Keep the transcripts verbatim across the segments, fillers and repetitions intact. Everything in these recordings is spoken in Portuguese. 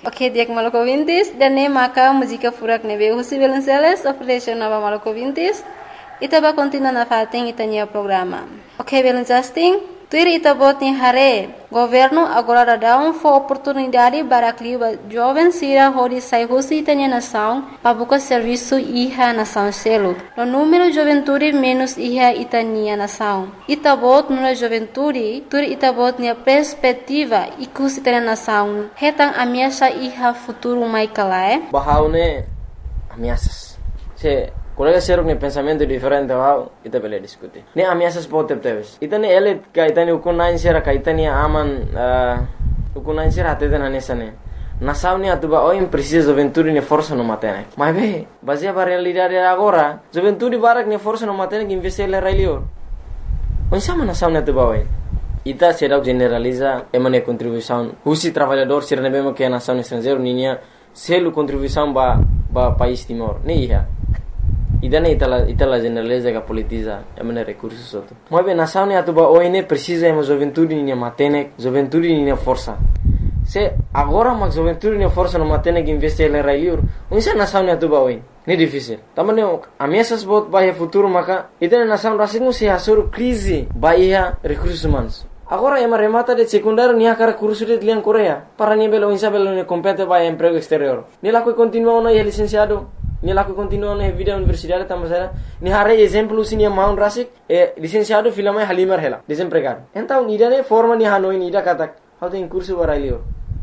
Ok, diak Maluku Vintis, dan ne maka música furak nebe husi Velenceles, operation nova Maluku Vintis, ita ba continua na fating itanya programa. Ok, Velencasting, tuir ita bot ni hare, governo agora dá um for oportunidade para cliba jovem sira hori sai husi itanya nação, para buscar serviço iha nação selo. No número juventude menos iha itania nação. Ita bot no juventude, tuir ita bot ni perspectiva ikus itanya nação. Hetang ameaça iha futuro mai kalae. Bahaune ameaças. Se colega ser um pensamento diferente, wow, ita bele discutir. Ne ameaças pode ter. Ita ne ele ka ita ne ukunain sera ka ita ne aman ukunain sera até na nessa ne. Nação ne atuba oi precisa juventude ne força no matene. Mas be, baseia para realidade agora, juventude barak ne força no matene que investir le railio. Onde sama nação ne atuba oi. Ita será generaliza emane contribuição. Husi trabalhador ser ne bema que a nação estrangeiro ninha selo contribuição ba ba país Timor. Ne ia. Ida ne itala itala generaliza que politiza emane recursos outro. Mas bem nação ne atuba oi ne precisa ema juventude ninha matene, juventude ninha força. Se agora mas juventude ninha força no matene que investir le railio. Onde sa nação ne atuba oi. Ne difícil. Tamane ameaças bot bahia futuro maka ita nação rasingu se asur crise bahia recursos humanos. Agora ema remata de secundário nia cara curso de liang Coreia. Para nia belo insa belo ne compete bahia emprego exterior. Ni laku continua na licenciado. Ni laku continua na vida universidade tamasera. Ni hare exemplo sinia maun rasik e licenciado filama halimar hela. Desempregado. Então ida ne forma ni hanoi ni ida katak. How tem curso barailio.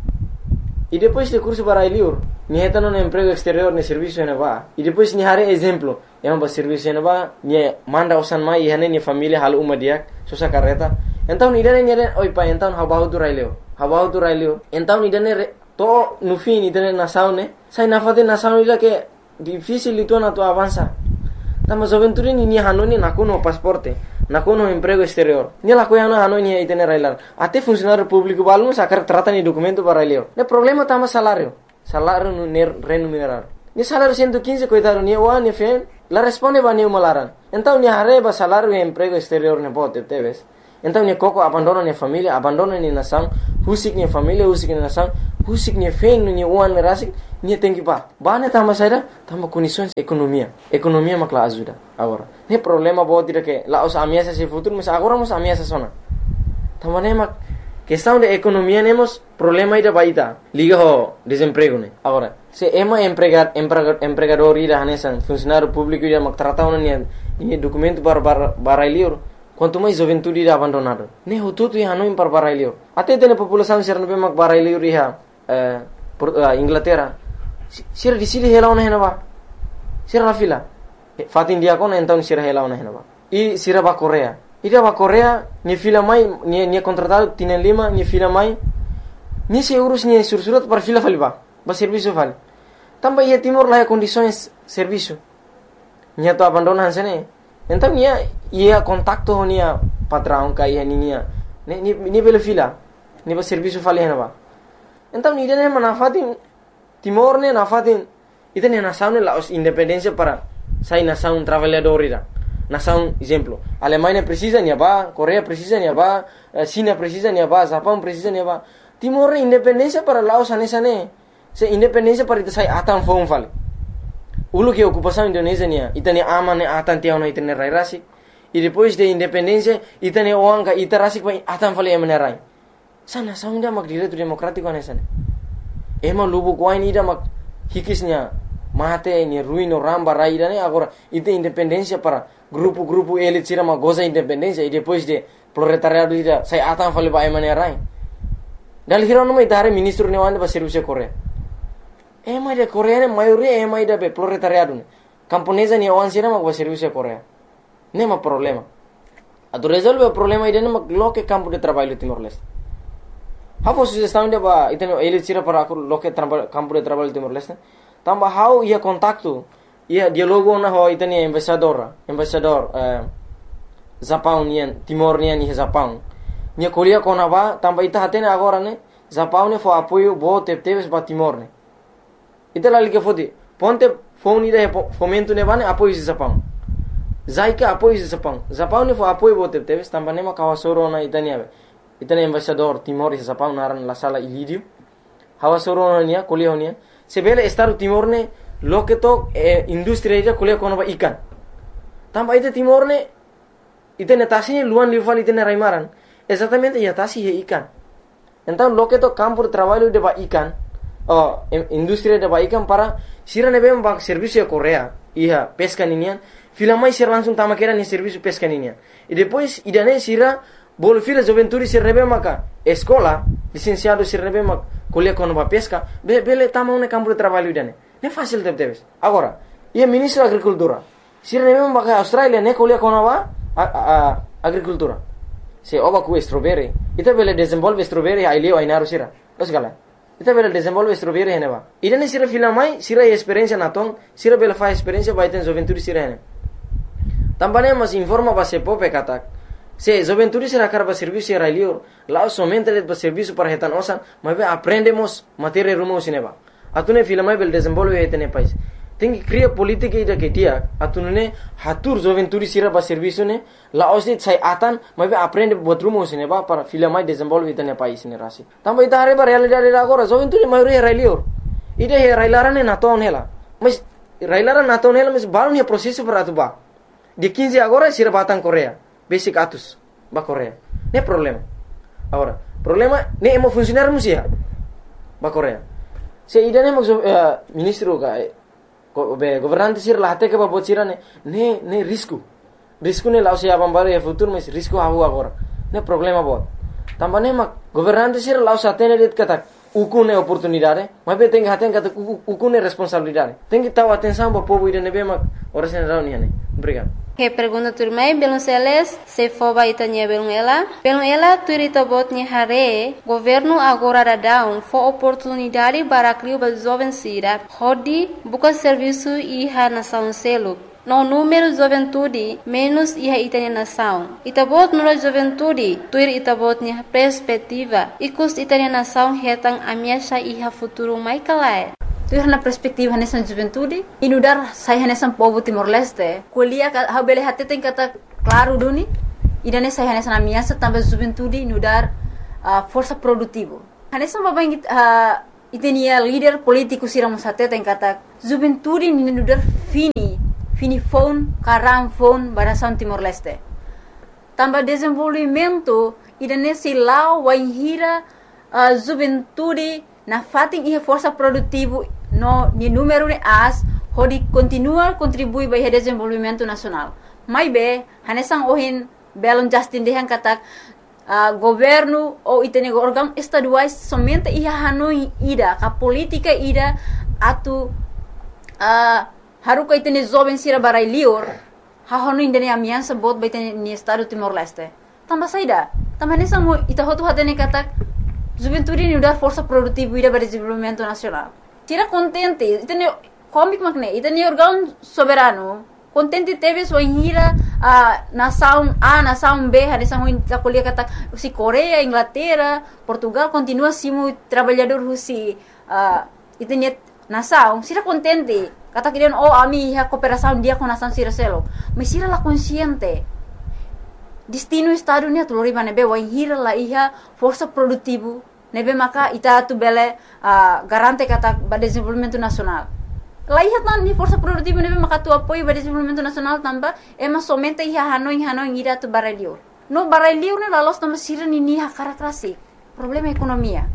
E depois de curso barailio, ni heta no emprego exterior ne serviço ne va. E depois ni hare exemplo. Ema ba serviço ne va, ni manda usan mai hane ni família hal uma dia, sosa carreta. Então ni dane ni dane oi pa então habahu tu railio. Habahu tu railio. Então ni dane to no fim ni dane nação ne. Sai na fate nação ila que difícil itu na tu avança. Tama juventude ni ni hanoni nakuno pasporte. Nakuno emprego exterior. Ni la coiana hanoni e tener railar. Até funcionário público balum sacar trata ni documento para railio. Ne problema tama salário. Salário no remunerado. Ni salário cento e quinze coitado ni wa ni fen. La responde ba ni malaran. Então ni areba salário e emprego exterior ne pode teves. Então ni coco abandona ni família, abandona ni nação, husik ni família, husik ni nação, husik ni fen ni uan rasik, ni tem que pa. Bane tama saída, tama condições economia. Economia makla ajuda agora. Ne problema pode ter que lá os ameaças se futuro, mas agora nos ameaças sona. Tama ne mak questão de economia nemos problema ida baita. Liga ho desemprego ne. Agora, se ema empregar empregador ida hanesan, funcionário público ida mak trata una ni ni documento para barailio. Quanto mais juventude ida abandonado. Ne ho tudo ia no impar barailio. Até tem população ser no mak barailio riha eh Inglaterra. Sira di sini hela ona henaba. Sira la fila. Fatin dia kon então sira hela ona henaba. E sira ba Coreia. Ida ba Coreia ni fila mai ni ni contratado tienen lima ni fila mai. Ni se urus ni sursurat para fila faliba. Ba serviço vale. Tamba ia Timor lá condições serviço. Ni to abandonan sene. Então ia ia contacto nia patrão kai nia. Ni ni ni bela fila. Ni ba serviço fale henaba. Então ni dene manafatin Timor ne nafatin ita ne nação ne la independência para sai nação trabalhador ira. Nação exemplo. Alemanha precisa nia ba, Coreia precisa nia ba, China precisa nia ba, Japão precisa nia ba. Timor ne independência para Laos anesa ne. Se independência para ita sai atan fong fale. Ulu que ocupação Indonésia nia, ita ne aman ne atan tiao na ita ne rai rasik. E depois de independência ita ne oang ka ita rasik pa atan fale emane rai. Sa nação dia mak direito democrático anesa ne. Ema lubu kuai ni ida mak hikisnya mate ni ruino ramba raida ne agora ite independência para grupo-grupo elit sira ma goza independência e depois de proletariado ida sai atan fale ba emane rai. Dal hiro no mai dare ministro ne wande ba serviço Coreia. Ema de Coreia ne maioria ema ida be proletariado ne. Camponesa ni wan sira ma ba serviço Coreia. Ne ma problema. Ado resolve o problema ida ne ma loke campo de trabalho Timor-Leste. How sugestão de ba iteno ele tira para aku loke campo de trabalho Timor-Leste. Tamba how ia contacto ia dialogo na ho itani embaixador, embaixador eh Japão nian Timor nian ni Japão. Nia Coreia kona ba tamba ita hatene agora ne Japão ne fo apoio bo tepteves ba Timor ne. Ita lali ke fodi ponte phone ida fomento ne ba ne apoio Japão. Zaika apoio Japão. Japão ne fo apoio bo tepteves tamba ne ma kawasoro na itani ave. Itani embaixador Timor e Japão naran la sala Ilírio. hawa soronia kuliah honia sebele Estado Timor ne loke to eh, industri ida kuliah kono ba ikan tamba ite Timor ne ite netasinya luan lival ite raimaran exatamente ya tasi he ikan então loke to campo de trabalho de ba ikan oh industri de ba ikan para sira ne bem ba serviço ya Korea iya pesca ninian fila mai sira langsung tama kera ni serviço pesca ninian e depois idane sira bol fila joventuri sira ne bem maka escola licenciado sira ne bem maka kuliah kono ba pesca be bele tama ne campo de trabalho idane ne fácil de teves agora ia ministro da agricultura sira ne bem maka Australia ne kuliah kono ba agricultura se oba ku strawberry ita bele desenvolve strawberry ai leo ai naru sira os gala ita bele desenvolve strawberry hene ba idane sira fila mai sira experiência na tong sira bele fa experiência ba iten joventuri sira hene tambane mas informa ba se pope katak se joventuri sira karba serviço ai leo lá somente de ba serviço para hetan osan mas be aprendemos matéria rumo sineba atune fila mai bele desenvolve hetene pais tengi cria politica ida ke dia atunune hatur joventuri sira ba serviço ne la osni sai atan mai be aprende botrumo sine ba para fila mai desenvolve itane país ne rasi tamba ita hare ba realidade da agora joventuri mai re railior ida he railarane na ton hela mas railara na ton hela mas balun he processo para atuba de quinze agora sira batang Korea basic atus ba Korea ne problema agora problema ne emo funcionar musia ba Korea se ida ne mo uh, ministro ka be governante sir la hate ke ba bocira ne ne ne risco risco ne lao se abambare e futuro mas risco hawo agora ne problema bot tambane ma governante sir lao sa tene det kata ukune oportunidade ma be tenga haten kata ukune responsabilidade tengi taw atenção ba povo ide ne be ma ora sen rauni ne obrigado. Que pergunta turmai belum seles se foba itanya belum ela belum ela turita botnya hare governo agora da down for oportunidade para criar ba jovem sira hodi buka serviço iha nação selo no número juventude menos iha itanya nação itabot no juventude tuir itabotnya perspectiva ikus itanya nação hetang amiasha iha futuro mai kalai tuir na perspektiva nessa juventude inudar saya nessa povo Timor Leste kuliah ha bele hate tem kata claro duni idane saya nessa amiasa tambah juventude inudar uh, força produtivo nessa babang uh, itenia líder político siramos hate tem kata juventude inudar fini fini phone karam phone barasan Timor Leste tambah desenvolvimento idane silau waihira uh, juventude na fating ihe força produtivo no ni número ne as hodi continua contribui para o desenvolvimento nacional mai be hanesang ohin belon Justin dehan katak uh, governo ou itene órgão estaduais somente iha hanoi ida ka politika ida atu uh, haruka itene jovem sira barai lior ha hanoi indene amiansa bot ba itene ni estado Timor Leste tamba saida tamba hanesang ita hotu hatene katak juventude ni udar força produtiva ida para desenvolvimento nacional tira contente itene comic magne itene órgão soberano contente teve sua inhira a nação A nação B hanesang ta kuliah kata si Korea Inglaterra Portugal continua simu trabalhador husi uh, itene nação sira contente kata kirian oh ami ha cooperação dia com nação sira selo mas sira la consciente destino estado ni atulori manebe wa hira la iha força produtivo nebe maka ita tu bele uh, garante kata ba desenvolvimento nacional la iha tan ni força produtivo nebe maka tu apoio ba desenvolvimento nacional tamba ema somente iha hanoi hanoi ira tu baralio no baralio ne la los tamba sira ni ni hakara klasik problema ekonomia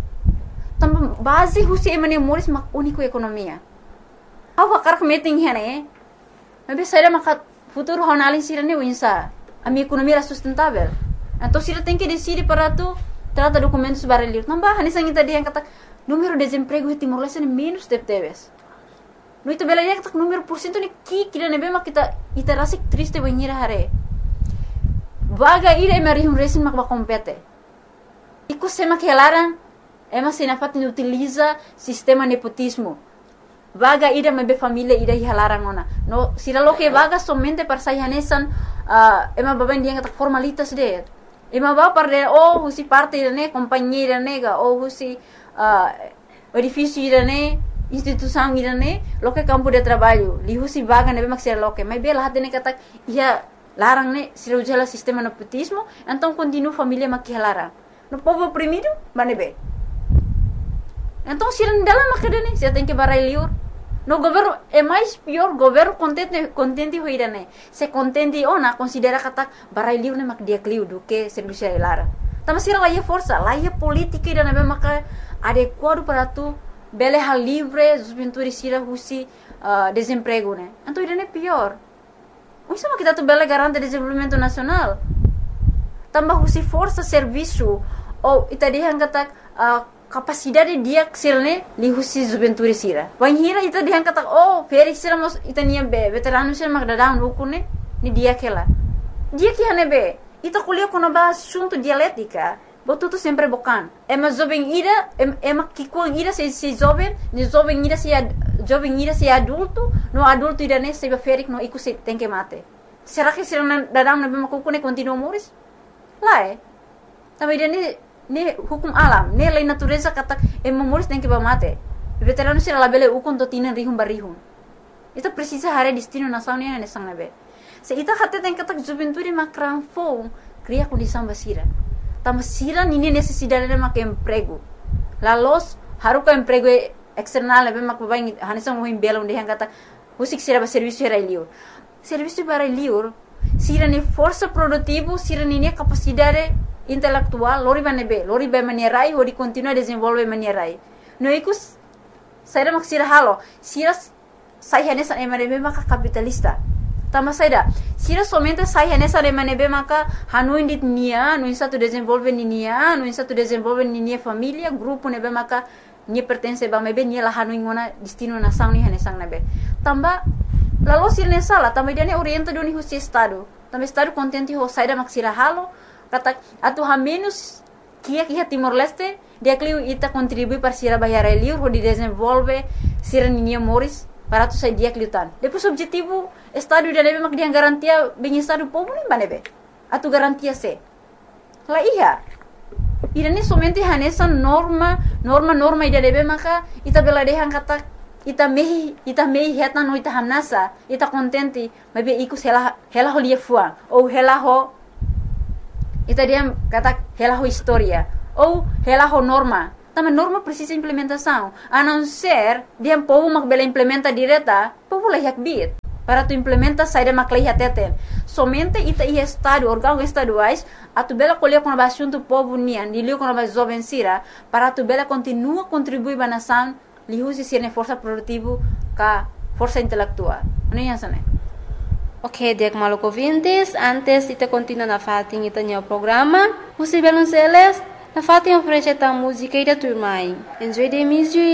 tamba base husi emane moris mak unico ekonomia awa karak meeting hene nebe saya maka futuro honalin sira ne winsa a minha economia era sustentável. Então, se ela tem que decidir para tu, trata documentos baralhos. Não vai, nem sangue tadi yang kata número de desemprego em Timor Leste menos de teves. No itu bela dia kata número porcento ni ki kira nebe mak kita ita rasik triste banhira hare. Vaga ira emari um resin mak ba compete. Iku sema que elaran ema sinafat ni utiliza sistema nepotismo. Vaga ida mebe família ida hilaran ona. No, sira lo que vaga somente para sayanesan uh, ema baben dia kata formalitas de. Ema ba para oh husi parte de ne companhia nega oh husi uh, edifício de ne instituição de ne lo que campo de trabalho. Li husi vaga nebe mak sira lo que. Mas bela hat ne kata ia larang ne sira ujala sistema nepotismo, então continua família mak hilaran. No povo oprimido, manebe. Então, se não dela macadane, se tem que barai liur. No governo é mais pior, governo contente contente hoira né. Se contente ona considera kata barai liur ne mak dia kliu do que serviço lara. Tama sira lá é força, lá é política ida na maka adequado para tu bele hal livre, juventude sira husi uh, desemprego né. Então ida é pior. O sama kita tu bele garante desenvolvimento nacional. Tambah husi força serviço ou ita dihan kata uh, capacidade dia ksilne li husi juventude sira. Wan hira ita dihan kata oh feri sira mos ita nia be veterano sira mak dadang ukune ni dia kela. Dia que hane be ita kuliah kono ba assunto dialética. Botuto sempre bocan. Ema jovem ira ema kikuang ira se se jovem, ni jovem ira se jovem ira se adulto, no adulto ira ne se ba ferik no iku se tem que mate. Será que sira dadang na be makukune continua moris? Lá é. Também ira ne ne hukum alam, ne lei natureza kata e memoris tem que ba mate. Veterano sira labele ukon to tinan rihum barihum. Ita precisa hare destino nação ne ne sang nabe. Se ita kata tem kata juventude makran fo, cria condição basira. Tama sira nini necessidade de mak emprego. La los haruka emprego external nabe mak babai hanisang mohim bela unde kata usik sira ba serviço era liur. Serviço para liur, sira ne força produtivo, sira nini capacidade intelectual, lori ba nebe, lori ba manierai, hori continua desenvolve manierai. No ikus, saida mak sira halo, sira sai hanesa emanebe maka capitalista. Tama saida, sira somente sai hanesa emanebe maka hanu indit nia, no insa tu desenvolve nia, no insa tu desenvolve nia família, grupo nebe maka nia pertence ba mebe nia la hanu ingona destino nação ni hanesang nebe. Tamba, lalu sira ne sala, tamba dia ne orienta doni husi estado. Tamba estado contente ho saida mak sira halo, kata atu ha menos kia kia Timor Leste dia kliu ita contribui para sira bayar liur ho di desenvolve sira ninia moris para tu sai dia kliutan. Depois objetivo estado dia nebe mak dia garantia bem estado povo nem banebe. Atu garantia se. La iya. Ira ni somente hanesa norma norma norma dia nebe maka ita bela dehan kata ita mehi ita mehi heta no ita hamnasa ita contente mebe ikus hela hela ho lia fuang ou hela ho ita dia kata hela ho história ou hela ho norma. Também norma precisa implementação. A não ser dia povo mak bela implementa direta, povo lah yak bit. Para tu implementa saída mak lah teten. Somente ita i estado órgãos estaduais a tu bela colher com o assunto povo nian, dilio com o jovem sira, para tu bela continua contribuir ba nação, li usi sirne força produtivo ka força intelectual. Não é isso, né? Ok, Diak Maluco ouvintes, antes de continuar na fatin ita o programa, você Belonceles, na fatin oferece a música e da turma. Enjoy the music.